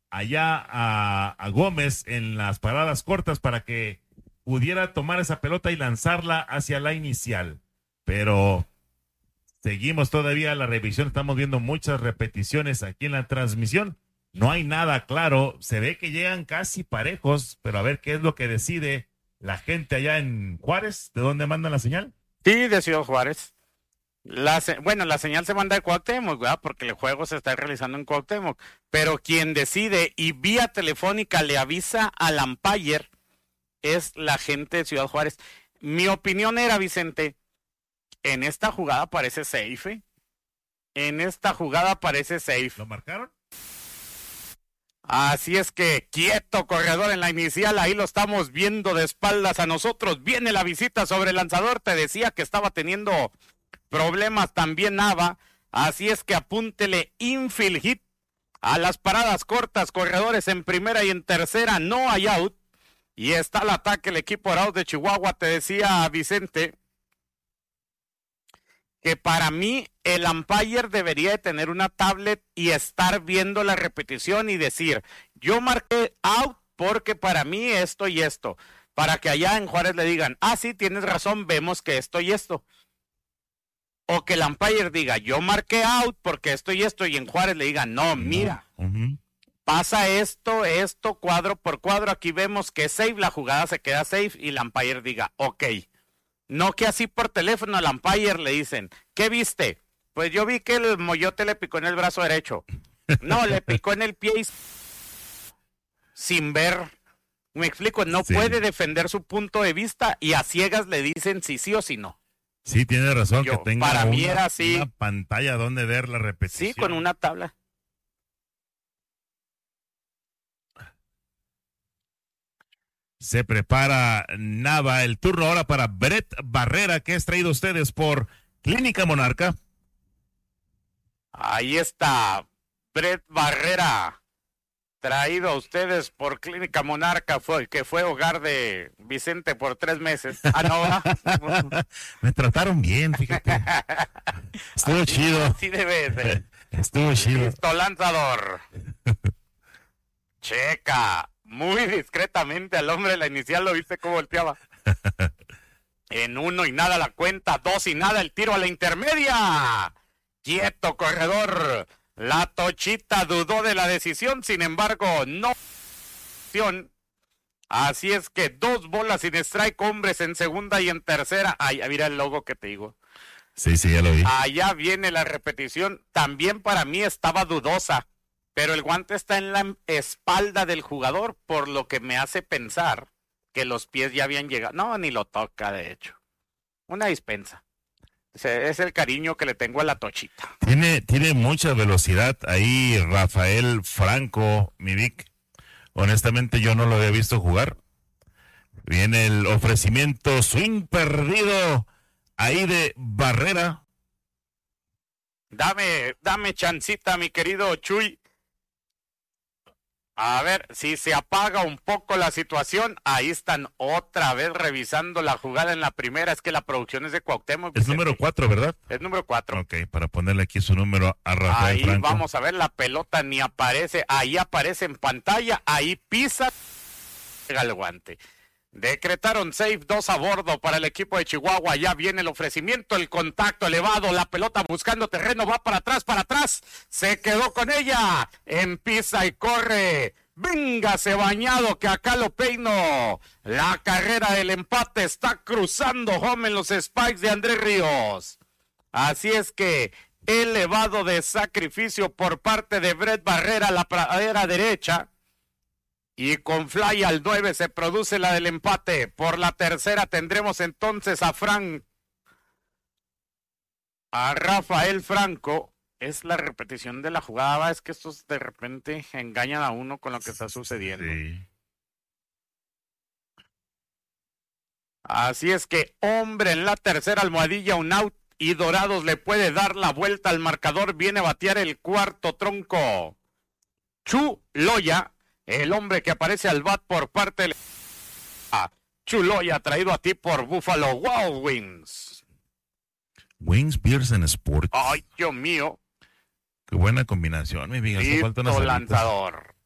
allá a Gómez en las paradas cortas para que pudiera tomar esa pelota y lanzarla hacia la inicial. Pero seguimos todavía la revisión, estamos viendo muchas repeticiones aquí en la transmisión. No hay nada claro, se ve que llegan casi parejos, pero a ver qué es lo que decide la gente allá en Juárez. ¿De dónde mandan la señal? Sí, de Ciudad Juárez. La señal se manda de Cuauhtémoc, ¿verdad? Porque el juego se está realizando en Cuauhtémoc. Pero quien decide y vía telefónica le avisa al umpire es la gente de Ciudad Juárez. Mi opinión era, Vicente, en esta jugada parece safe, ¿eh? En esta jugada parece safe. ¿Lo marcaron? Así es que quieto, corredor en la inicial, ahí lo estamos viendo de espaldas a nosotros. Viene la visita sobre el lanzador, te decía que estaba teniendo problemas también Nava, así es que apúntele infield hit a las paradas cortas, corredores en primera y en tercera, no hay out, y está el ataque el equipo Dorados de Chihuahua. Te decía Vicente que para mí el umpire debería de tener una tablet y estar viendo la repetición y decir, yo marqué out porque para mí esto y esto, para que allá en Juárez le digan, sí, tienes razón, vemos que esto y esto. O que el umpire diga, yo marqué out porque esto y esto, y en Juárez le digan, no, mira, pasa esto, cuadro por cuadro, aquí vemos que es safe, la jugada se queda safe, y el umpire diga, ok. No que así por teléfono al umpire le dicen, ¿qué viste? Pues yo vi que el moyote le picó en el brazo derecho. No, le picó en el pie sin ver. Me explico, no puede defender su punto de vista y a ciegas le dicen si sí o si no. Sí, tiene razón, que tenga para mí era así, una pantalla donde ver la repetición. Sí, con una tabla. Se prepara Nava, el turno ahora para Brett Barrera, que es traído a ustedes por Clínica Monarca. Ahí está Brett Barrera, traído a ustedes por Clínica Monarca, que fue hogar de Vicente por 3 meses. No. Me trataron bien, fíjate. Estuvo chido. Sí debe ser. Estuvo chido. Listo, lanzador. Checa muy discretamente al hombre de la inicial, ¿lo viste cómo volteaba? En 1 y nada la cuenta, 2 y nada el tiro a la intermedia. Quieto, corredor. La Tochita dudó de la decisión, sin embargo, no. Así es que 2 bolas sin strike, hombres en segunda y en tercera. Ay, mira el logo que te digo. Sí, ya lo vi. Allá viene la repetición. También para mí estaba dudosa, pero el guante está en la espalda del jugador, por lo que me hace pensar que los pies ya habían llegado. No, ni lo toca, de hecho. Una dispensa. Es el cariño que le tengo a la Tochita. Tiene mucha velocidad ahí Rafael Franco, mi Vic. Honestamente yo no lo había visto jugar. Viene el ofrecimiento swing perdido ahí de Barrera. Dame chancita, mi querido Chuy. A ver, si se apaga un poco la situación, ahí están otra vez revisando la jugada en la primera. Es que la producción es de Cuauhtémoc. Es número 4, ¿verdad? Es número 4. Ok, para ponerle aquí su número a Rafael ahí Franco. Vamos a ver, la pelota ni aparece. Ahí aparece en pantalla, ahí pisa el guante. Decretaron safe, 2 a bordo para el equipo de Chihuahua. Ya viene el ofrecimiento, el contacto elevado, la pelota buscando terreno, va para atrás, se quedó con ella, empieza y corre. Véngase bañado que acá lo peino. La carrera del empate está cruzando home en los spikes de Andrés Ríos. Así es que elevado de sacrificio por parte de Brett Barrera, la pradera derecha. Y con fly al 9 se produce la del empate. Por la tercera tendremos entonces a Rafael Franco. Es la repetición de la jugada. Es que estos de repente engañan a uno con lo que está sucediendo. Sí. Así es que, hombre, en la tercera almohadilla, un out. Y Dorados le puede dar la vuelta al marcador. Viene a batear el cuarto tronco. Chuloya. El hombre que aparece al bat por parte de Chuloya, traído a ti por Buffalo Wild Wings. Wings, Beers and Sports. Ay, Dios mío. Qué buena combinación, mi amiga. Listo, lanzador.